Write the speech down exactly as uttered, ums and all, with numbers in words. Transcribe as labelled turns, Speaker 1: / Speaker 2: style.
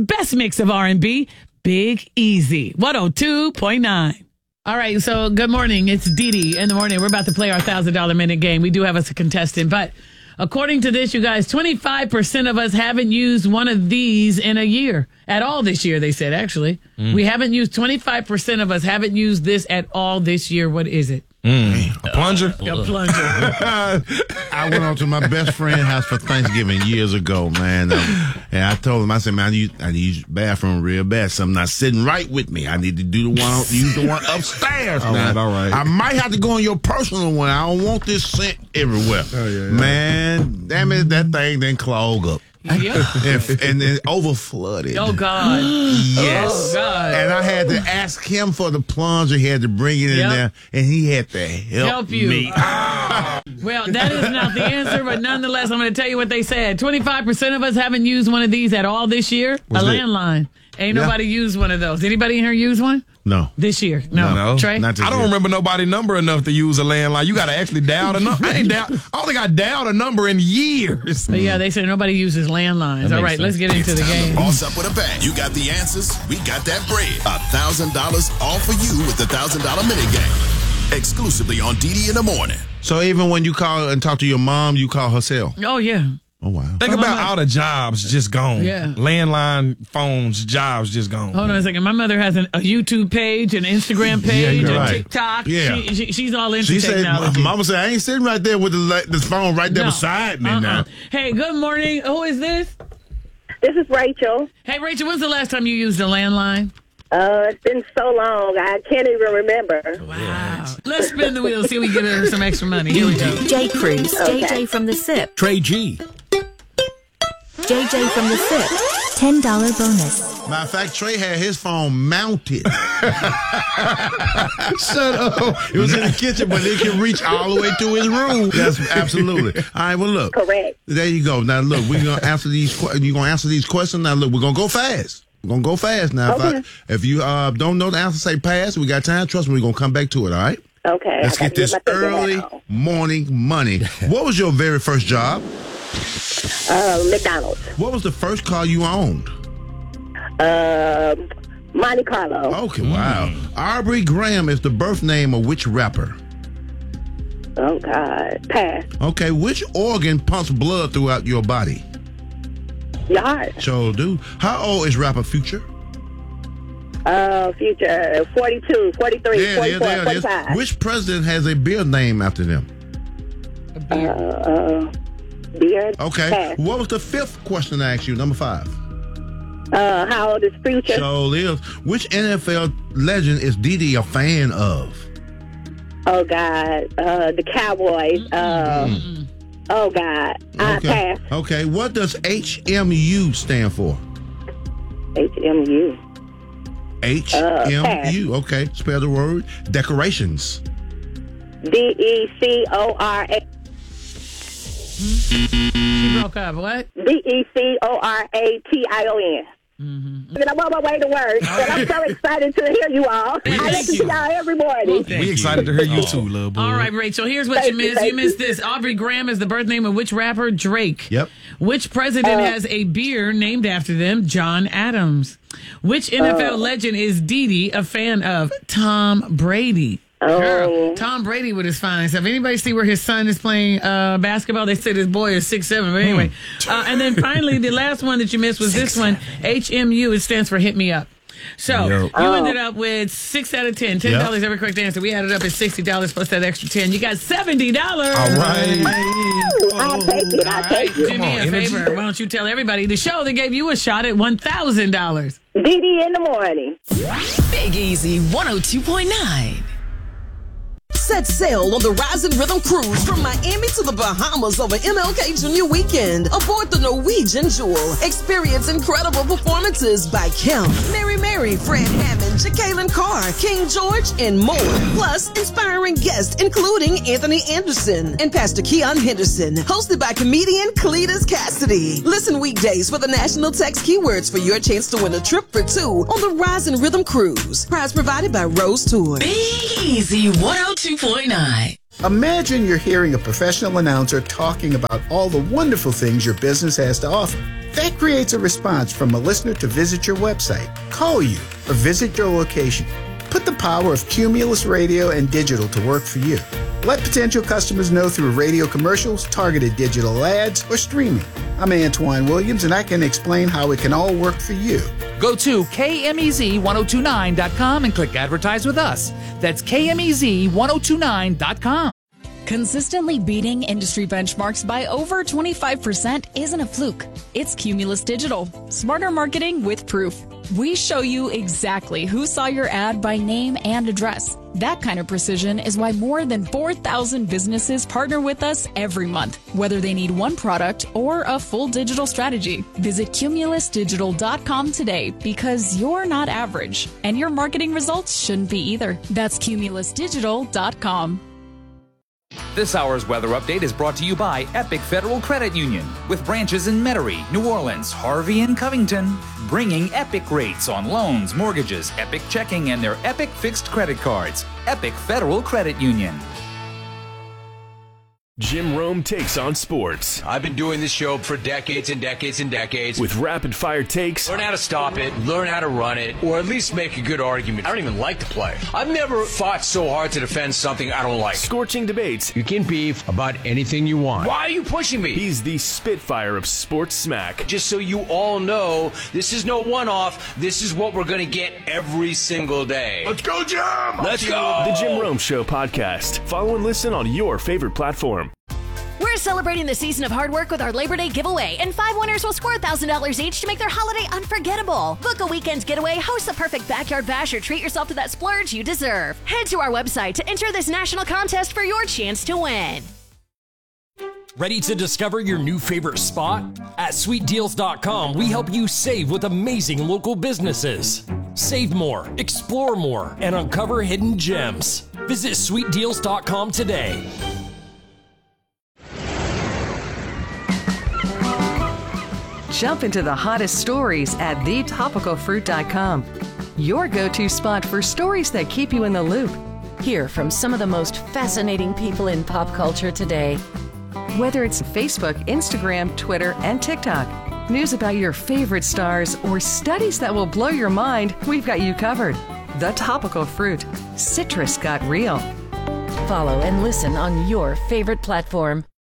Speaker 1: best mix of R and B, Big Easy, one oh two point nine. All right, so good morning. It's Dee Dee in the morning. We're about to play our one thousand dollars minute game. We do have us a contestant, but according to this, you guys, twenty-five percent of us haven't used one of these in a year. At all this year, they said, actually. Mm. We haven't used, twenty-five percent of us haven't used this at all this year. What is it?
Speaker 2: Mm. A plunger?
Speaker 1: Uh, a plunger.
Speaker 3: I went on to my best friend's house for Thanksgiving years ago, man. Um, and I told him, I said, man, I need, I need the bathroom real bad. Something not sitting right with me. I need to do the one, use the one upstairs.
Speaker 2: all
Speaker 3: now.
Speaker 2: right, all right.
Speaker 3: I might have to go on your personal one. I don't want this scent everywhere.
Speaker 2: Oh, yeah, yeah.
Speaker 3: Man, damn it, that thing then clog up.
Speaker 1: Yep.
Speaker 3: and, and then over flooded.
Speaker 1: Oh, God.
Speaker 3: Yes.
Speaker 1: Oh, God.
Speaker 3: And I had to ask him for the plunger. He had to bring it in
Speaker 1: Yep.
Speaker 3: there, and he had to help,
Speaker 1: Help you.
Speaker 3: me.
Speaker 1: Well, that is not the answer, but nonetheless, I'm going to tell you what they said. twenty-five percent of us haven't used one of these at all this year.
Speaker 3: What's
Speaker 1: a
Speaker 3: that?
Speaker 1: landline. Ain't
Speaker 3: Yeah.
Speaker 1: nobody used one of those. Anybody in here use one?
Speaker 3: No.
Speaker 1: This year? No.
Speaker 2: No.
Speaker 1: Trey?
Speaker 3: Not this
Speaker 2: I don't
Speaker 3: year.
Speaker 2: remember nobody number enough to use a landline. You got to actually dial the number. I ain't dial. I don't think I dialed a number in years.
Speaker 1: But yeah, they said nobody uses landlines. All right, let's get into the
Speaker 4: It's time
Speaker 1: game.
Speaker 4: to boss up with a bang. You got the answers. We got that bread. A thousand dollars all for you with the thousand dollar minute game. Exclusively on Dee Dee in the morning.
Speaker 3: So even when you call and talk to your mom, you call her cell?
Speaker 1: Oh, yeah.
Speaker 3: Oh, wow.
Speaker 2: Think
Speaker 1: Oh, my
Speaker 2: about
Speaker 1: mother-
Speaker 2: all the jobs just gone.
Speaker 1: Yeah.
Speaker 2: Landline phones, jobs just gone.
Speaker 1: Hold on a second. My mother has an, a YouTube page, an Instagram page,
Speaker 3: you're
Speaker 1: a
Speaker 3: right.
Speaker 1: TikTok.
Speaker 3: Yeah.
Speaker 1: She, she, she's all into
Speaker 3: She said,
Speaker 1: technology.
Speaker 3: Mama said, I ain't sitting right there with the, la- this phone right there
Speaker 1: No.
Speaker 3: beside me
Speaker 1: Uh-uh.
Speaker 3: now.
Speaker 1: Hey, good morning. Who is this?
Speaker 5: This is Rachel.
Speaker 1: Hey, Rachel, when's the last time you used a landline?
Speaker 5: Uh, it's been so long, I can't even remember.
Speaker 1: Wow. Let's spin the wheel, see if we can get her some extra money. Here we go.
Speaker 6: J. Cruz,
Speaker 5: Okay.
Speaker 6: J J from the S I P,
Speaker 7: Trey G.
Speaker 6: J J from the S I P, ten dollars bonus.
Speaker 3: Matter of fact, Trey had his phone mounted.
Speaker 2: Shut up.
Speaker 3: It was in the kitchen, but it can reach all the way to his room. That's absolutely. All right, well, look.
Speaker 5: Correct.
Speaker 3: There you go. Now, look, we're going to answer these que- You're going to answer these questions. Now, look, we're going to go fast. We're going to go fast now.
Speaker 5: Okay.
Speaker 3: If, I, if you uh, don't know the answer, say pass. We got time. Trust me, we're going to come back to it, all right?
Speaker 5: Okay.
Speaker 3: Let's
Speaker 5: I
Speaker 3: get
Speaker 5: gotta
Speaker 3: this
Speaker 5: my thinking
Speaker 3: early
Speaker 5: hat on.
Speaker 3: morning money. What was your very first job?
Speaker 5: Uh, McDonald's.
Speaker 3: What was the first car you owned?
Speaker 5: Um, Monte Carlo.
Speaker 3: Okay, wow. Aubrey Graham is the birth name of which rapper?
Speaker 5: Oh, God. Pass.
Speaker 3: Okay, which organ pumps blood throughout your body?
Speaker 5: Your heart.
Speaker 3: So, dude, how old is rapper Future?
Speaker 5: Uh, future. forty-two, forty-three,
Speaker 3: There, there,
Speaker 5: forty-four,
Speaker 3: there it is.
Speaker 5: forty-five.
Speaker 3: Which president has a beer named after them?
Speaker 5: Uh, uh, beer.
Speaker 3: Okay.
Speaker 5: Pass.
Speaker 3: What was the fifth question I asked you? Number five.
Speaker 5: Uh, how old is Future?
Speaker 3: So, is which N F L legend is Dee Dee a fan of?
Speaker 5: Oh, God. Uh, the Cowboys. Uh, oh, God. I
Speaker 3: Okay.
Speaker 5: pass.
Speaker 3: Okay. What does H M U stand for?
Speaker 5: H M U.
Speaker 3: H M U. Okay. Spell the word. Decorations.
Speaker 5: D E C O R A.
Speaker 1: She broke up. What?
Speaker 5: D E C O R A T I O N.
Speaker 1: Mm-hmm.
Speaker 5: And I'm on my way to work, and I'm so excited to hear you all. I listen to y'all every morning.
Speaker 2: We excited to hear you too, little boy.
Speaker 1: All right, Rachel, here's what
Speaker 5: Thank
Speaker 1: you
Speaker 5: you,
Speaker 1: missed. You
Speaker 5: thank
Speaker 1: missed
Speaker 5: you.
Speaker 1: this. Aubrey Graham is the birth name of which rapper? Drake.
Speaker 3: Yep.
Speaker 1: Which president
Speaker 5: Uh,
Speaker 1: has a beer named after them? John Adams. Which N F L
Speaker 5: Uh.
Speaker 1: legend is Dee Dee a fan of? Tom Brady.
Speaker 5: Oh.
Speaker 1: Girl, Tom Brady with his fine stuff. Anybody see where his son is playing uh, basketball? They said his boy is six seven. But anyway, uh, and then finally, the last one that you missed was this one. H M U. It stands for Hit Me Up. So
Speaker 2: Yo.
Speaker 1: you
Speaker 5: Oh.
Speaker 1: ended up with six out of ten. Ten dollars every correct answer. We added up at sixty dollars plus that extra ten. You got seventy dollars.
Speaker 2: All right.
Speaker 5: I'll take it. I'll take
Speaker 1: Do
Speaker 5: it.
Speaker 1: me
Speaker 2: on,
Speaker 1: a
Speaker 2: energy.
Speaker 1: favor. Why don't you tell everybody the show that gave you a shot at one thousand dollars?
Speaker 5: D D in the morning.
Speaker 6: Big Easy one oh two point nine.
Speaker 8: Set sail on the Rising Rhythm Cruise from Miami to the Bahamas over M L K Junior Weekend. Aboard the Norwegian Jewel. Experience incredible performances by Kim, Mary Mary, Fred Hammond, Jacqueline Carr, King George, and more. Plus, inspiring guests including Anthony Anderson and Pastor Keon Henderson. Hosted by comedian Cletus Cassidy. Listen weekdays for the national text keywords for your chance to win a trip for two on the Rising Rhythm Cruise. Prize provided by Rose Tours.
Speaker 6: Big Easy one oh two point nine.
Speaker 7: Imagine you're hearing a professional announcer talking about all the wonderful things your business has to offer. That creates a response from a listener to visit your website, call you, or visit your location. Put the power of Cumulus Radio and Digital to work for you. Let potential customers know through radio commercials, targeted digital ads, or streaming. I'm Antoine Williams, and I can explain how it can all work for you.
Speaker 9: Go to K M E Z ten twenty-nine dot com and click Advertise with Us. That's K M E Z ten twenty-nine dot com.
Speaker 10: Consistently beating industry benchmarks by over twenty-five percent isn't a fluke. It's Cumulus Digital. Smarter marketing with proof. We show you exactly who saw your ad by name and address. That kind of precision is why more than four thousand businesses partner with us every month, whether they need one product or a full digital strategy. Visit Cumulus Digital dot com today because you're not average, and your marketing results shouldn't be either. That's Cumulus Digital dot com.
Speaker 9: This hour's weather update is brought to you by Epic Federal Credit Union, with branches in Metairie, New Orleans, Harvey, and Covington, bringing Epic rates on loans, mortgages, Epic checking, and their Epic fixed credit cards. Epic Federal Credit Union.
Speaker 11: Jim Rome takes on sports.
Speaker 12: I've been doing this show for decades and decades and decades.
Speaker 11: With rapid-fire takes.
Speaker 12: Learn how to stop it, learn how to run it, or at least make a good argument. I don't even like the play. I've never fought so hard to defend something I don't like.
Speaker 11: Scorching debates.
Speaker 12: You can beef about anything you want. Why are you pushing me?
Speaker 11: He's the Spitfire of sports smack.
Speaker 12: Just so you all know, this is no one-off. This is what we're going to get every single day.
Speaker 11: Let's go, Jim!
Speaker 12: Let's go!
Speaker 11: The Jim Rome Show podcast. Follow and listen on your favorite platform.
Speaker 13: We're celebrating the season of hard work with our Labor Day giveaway, and five winners will score one thousand dollars each to make their holiday unforgettable. Book a weekend getaway, host the perfect backyard bash, or treat yourself to that splurge you deserve. Head to our website to enter this national contest for your chance to win.
Speaker 14: Ready to discover your new favorite spot? At sweet deals dot com, we help you save with amazing local businesses. Save more, explore more, and uncover hidden gems. Visit sweet deals dot com today.
Speaker 15: Jump into the hottest stories at the topical fruit dot com. Your go-to spot for stories that keep you in the loop.
Speaker 16: Hear from some of the most fascinating people in pop culture today.
Speaker 15: Whether it's Facebook, Instagram, Twitter, and TikTok, news about your favorite stars, or studies that will blow your mind, we've got you covered. The Topical Fruit. Citrus got real.
Speaker 16: Follow and listen on your favorite platform.